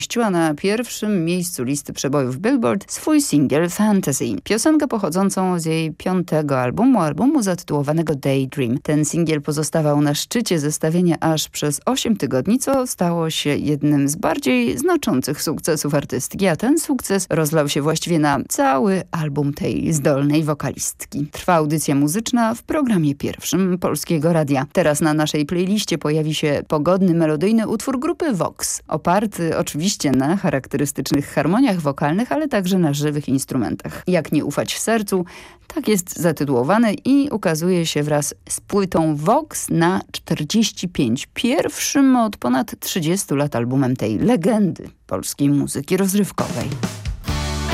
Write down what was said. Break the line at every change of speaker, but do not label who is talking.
na pierwszym miejscu listy przebojów Billboard swój singiel Fantasy. Piosenkę pochodzącą z jej 5. albumu zatytułowanego Daydream. Ten singiel pozostawał na szczycie zestawienia aż przez 8 tygodni, co stało się jednym z bardziej znaczących sukcesów artystki, a ten sukces rozlał się właściwie na cały album tej zdolnej wokalistki. Trwa audycja muzyczna w programie pierwszym Polskiego Radia. Teraz na naszej playliście pojawi się pogodny, melodyjny utwór grupy Vox, oparty oczywiście na charakterystycznych harmoniach wokalnych, ale także na żywych instrumentach. Jak nie ufać sercu, tak jest zatytułowany i ukazuje się wraz z płytą Vox na 45, pierwszym od ponad 30 lat albumem tej legendy polskiej muzyki rozrywkowej.